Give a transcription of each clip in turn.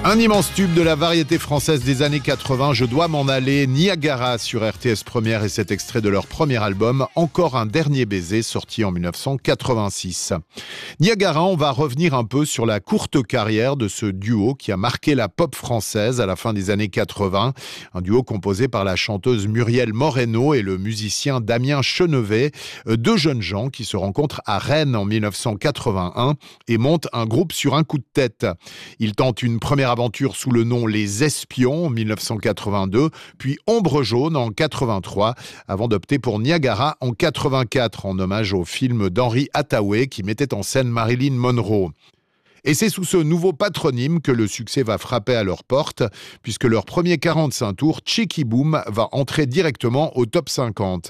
Un immense tube de la variété française des années 80, Je dois m'en aller, Niagara sur RTS Première et cet extrait de leur premier album, Encore un dernier baiser, sorti en 1986. Niagara, on va revenir un peu sur la courte carrière de ce duo qui a marqué la pop française à la fin des années 80. Un duo composé par la chanteuse Muriel Moreno et le musicien Damien Chenevet, deux jeunes gens qui se rencontrent à Rennes en 1981 et montent un groupe sur un coup de tête. Ils tentent une première aventure sous le nom Les Espions en 1982, puis Ombre Jaune en 83, avant d'opter pour Niagara en 84, en hommage au film d'Henry Hathaway qui mettait en scène Marilyn Monroe. Et c'est sous ce nouveau patronyme que le succès va frapper à leur porte, puisque leur premier 45 tours, Cheeky Boom, va entrer directement au top 50.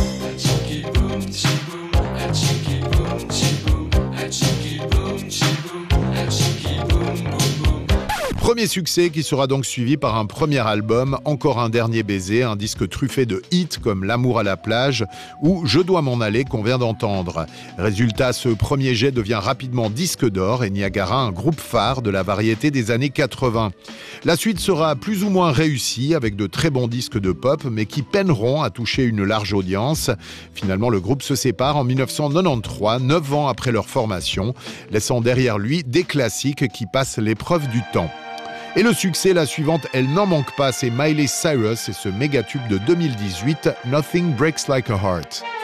Premier succès qui sera donc suivi par un premier album, Encore un dernier baiser, un disque truffé de hits comme L'amour à la plage ou Je dois m'en aller qu'on vient d'entendre. Résultat, ce premier jet devient rapidement disque d'or et Niagara un groupe phare de la variété des années 80. La suite sera plus ou moins réussie avec de très bons disques de pop mais qui peineront à toucher une large audience. Finalement, le groupe se sépare en 1993, 9 ans après leur formation, laissant derrière lui des classiques qui passent l'épreuve du temps. Et le succès, la suivante, elle n'en manque pas, c'est Miley Cyrus et ce méga tube de 2018, Nothing Breaks Like a Heart.